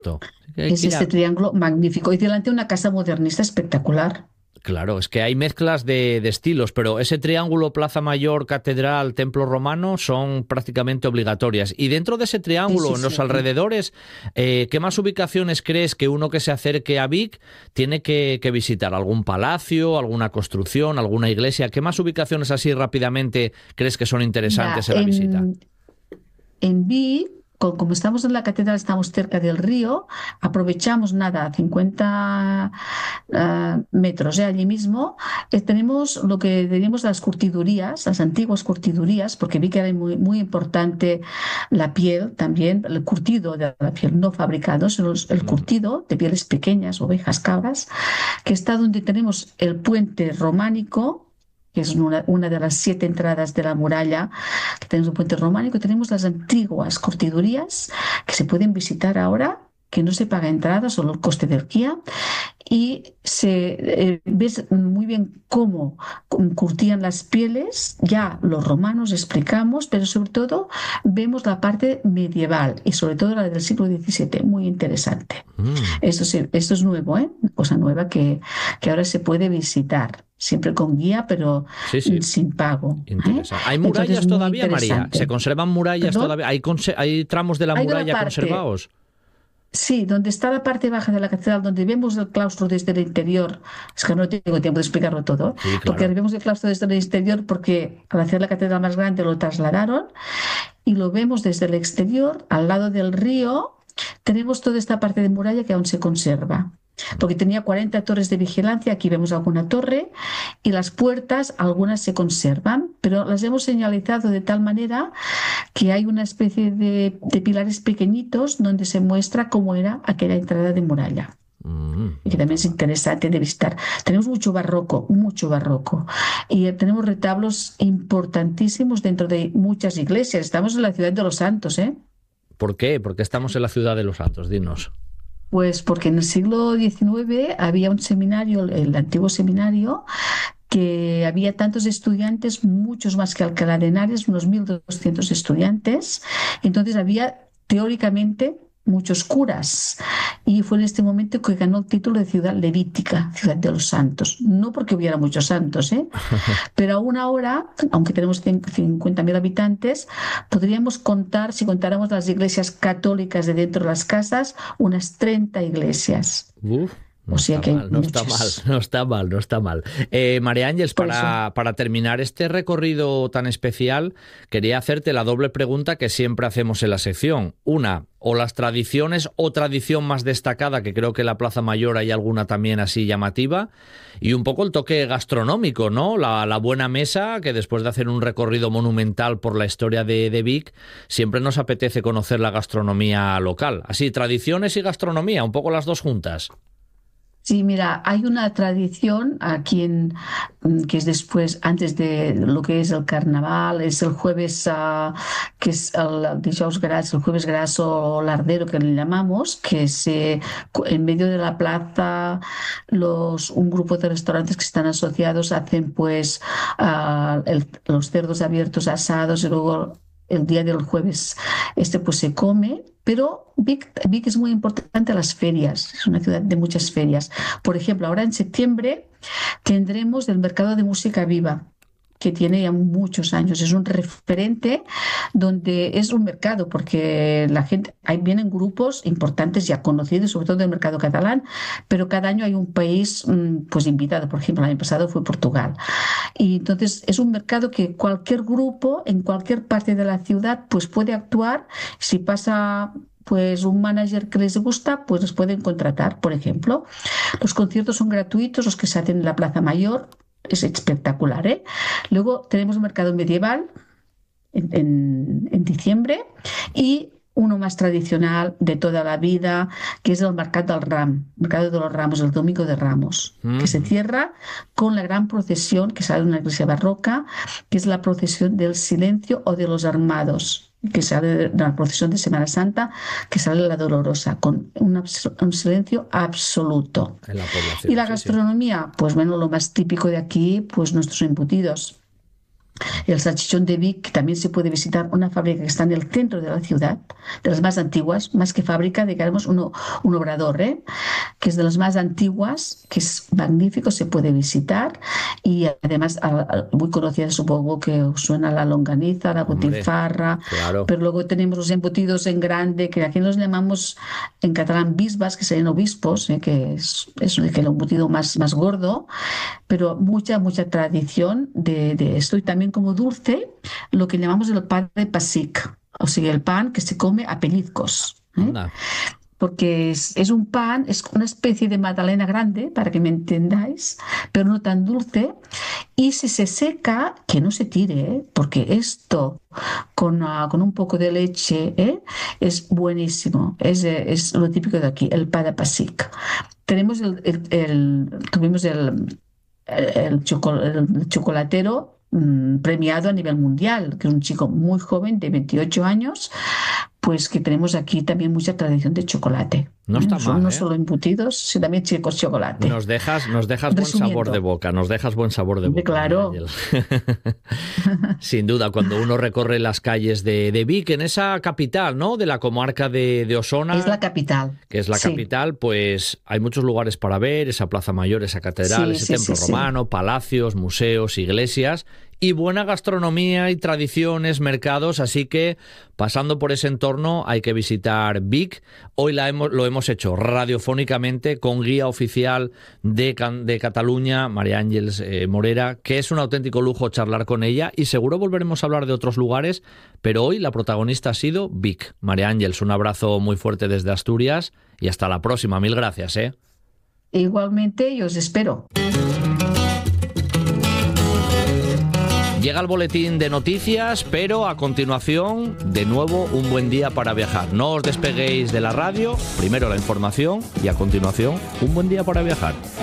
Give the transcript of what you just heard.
Hay Es que ir este a- triángulo magnífico. Y delante una casa modernista espectacular. Claro, es que hay mezclas de estilos, pero ese triángulo Plaza Mayor, Catedral, Templo Romano son prácticamente obligatorias. Y dentro de ese Sí, triángulo, sí, en los sí. alrededores, ¿qué más ubicaciones crees que uno que se acerque a Vic tiene que visitar? ¿Algún palacio, alguna construcción, alguna iglesia? ¿Qué más ubicaciones así rápidamente crees que son Mira, interesantes en la visita? en Vic, como estamos en la catedral, estamos cerca del río, aprovechamos nada, 50 metros, allí mismo, tenemos lo que teníamos las curtidurías, las antiguas curtidurías, porque vi que era muy, muy importante la piel también, el curtido de la piel, no fabricado, sino el Mm. curtido de pieles pequeñas, ovejas, cabras, que está donde tenemos el puente románico, que es una de las 7 entradas de la muralla, que tenemos un puente románico, tenemos las antiguas curtidurías que se pueden visitar ahora, que no se paga entrada, solo el coste del guía, y ves muy bien cómo curtían las pieles, ya los romanos explicamos, pero sobre todo vemos la parte medieval y sobre todo la del siglo XVII, muy interesante. Mm. Esto, sí, esto es nuevo, ¿eh? Cosa nueva que ahora se puede visitar, siempre con guía, pero Sí, sí. sin pago, ¿eh? Interesante. ¿Hay Entonces, murallas muy todavía, María? ¿Se interesante. conservan murallas ¿Perdón? todavía? ¿Hay tramos de la Hay una muralla parte, conservados? sí, donde está la parte baja de la catedral, donde vemos el claustro desde el interior. Es que no tengo tiempo de explicarlo todo, Sí, porque claro. vemos el claustro desde el exterior porque al hacer la catedral más grande lo trasladaron y lo vemos desde el exterior, al lado del río. Tenemos toda esta parte de muralla que aún se conserva. Porque tenía 40 torres de vigilancia, aquí vemos alguna torre, y las puertas, algunas se conservan, pero las hemos señalizado de tal manera que hay una especie de pilares pequeñitos donde se muestra cómo era aquella entrada de muralla. Y No que también está es mal. interesante de visitar. Tenemos mucho barroco, mucho barroco. Y tenemos retablos importantísimos dentro de muchas iglesias. Estamos en la ciudad de los santos, ¿eh? ¿Por qué? Porque estamos en la ciudad de los santos, dinos. Pues porque en el siglo XIX había un seminario, el antiguo seminario, que había tantos estudiantes, muchos más que Alcalá de Henares, unos 1.200 estudiantes. Entonces había teóricamente muchos curas. Y fue en este momento que ganó el título de ciudad levítica, ciudad de los santos. No porque hubiera muchos santos, ¿eh? Pero aún ahora, aunque tenemos 50.000 habitantes, podríamos contar, si contáramos las iglesias católicas de dentro de las casas, unas 30 iglesias. Uf, no O sea está que hay mal, no está mal, muchas. no está mal, no está mal. María Ángeles, Por eso. para terminar este recorrido tan especial, quería hacerte la doble pregunta que siempre hacemos en la sección. Una, o las tradiciones o tradición más destacada, que creo que en la Plaza Mayor hay alguna también así llamativa, y un poco el toque gastronómico, ¿no? La buena mesa, que después de hacer un recorrido monumental por la historia de Vic, siempre nos apetece conocer la gastronomía local. Así, tradiciones y gastronomía, un poco las dos juntas. Sí, mira, hay una tradición aquí que es después, antes de lo que es el carnaval, es el jueves, que es el dijous gras, el jueves graso o lardero que le llamamos, que en medio de la plaza un grupo de restaurantes que están asociados hacen pues los cerdos abiertos asados y luego el día del jueves pues se come, pero Vic es muy importante a las ferias, es una ciudad de muchas ferias. Por ejemplo, ahora en septiembre tendremos el Mercado de Música Viva, que tiene ya muchos años. Es un referente donde es un mercado, porque la gente, ahí vienen grupos importantes ya conocidos, sobre todo del mercado catalán, pero cada año hay un país pues invitado. Por ejemplo, el año pasado fue Portugal. Y entonces es un mercado que cualquier grupo en cualquier parte de la ciudad pues puede actuar. Si pasa pues un manager que les gusta, pues los pueden contratar, por ejemplo. Los conciertos son gratuitos, los que se hacen en la Plaza Mayor, es espectacular, ¿eh? Luego tenemos un mercado medieval en diciembre y uno más tradicional de toda la vida, que es el Mercat del Ram, Mercado de los Ramos, el Domingo de Ramos, que se Mm. cierra con la gran procesión que sale de una iglesia barroca, que es la procesión del silencio o de los armados, que sale de la procesión de Semana Santa, que sale la Dolorosa, con un silencio absoluto. En la Y población, la sí, sí. gastronomía, pues bueno, lo más típico de aquí, pues nuestros embutidos. El Salchichón de Vic también se puede visitar una fábrica que está en el centro de la ciudad, de las más antiguas, más que fábrica, digamos, un obrador, que es de las más antiguas, que es magnífico, se puede visitar y además muy conocida, supongo que os suena la longaniza, la Hombre, butifarra, claro. pero luego tenemos los embutidos en grande, que aquí los llamamos en catalán bisbas, que serían obispos, que es el embutido más gordo, pero mucha tradición de esto. Y también como dulce, lo que llamamos el pan de pasic, o sea, el pan que se come a pellizcos. Anda. Porque es un pan, es una especie de magdalena grande, para que me entendáis, pero no tan dulce. Y si se seca, que no se tire, porque esto con un poco de leche es buenísimo. Es lo típico de aquí, el pan de pasic. Tenemos tuvimos el chocolatero premiado a nivel mundial, que es un chico muy joven de 28 años, pues que tenemos aquí también mucha tradición de chocolate. No está mal, No solo embutidos, sino también chicos chocolate. Nos dejas buen sabor de boca, nos dejas buen sabor de boca. Claro. Sin duda, cuando uno recorre las calles de Vic, en esa capital, ¿no? De la comarca de Osona. Es la capital. Que es la capital, pues hay muchos lugares para ver, esa plaza mayor, esa catedral, ese templo romano, palacios, museos, iglesias y buena gastronomía y tradiciones, mercados, así que pasando por ese entorno hay que visitar Vic. Hoy lo hemos hecho radiofónicamente con guía oficial de Cataluña, María Ángeles Morera, que es un auténtico lujo charlar con ella y seguro volveremos a hablar de otros lugares, pero hoy la protagonista ha sido Vic. María Ángeles, un abrazo muy fuerte desde Asturias y hasta la próxima. Mil gracias. Igualmente, yo os espero. Llega el boletín de noticias, pero a continuación, de nuevo, un buen día para viajar. No os despeguéis de la radio, primero la información y a continuación, un buen día para viajar.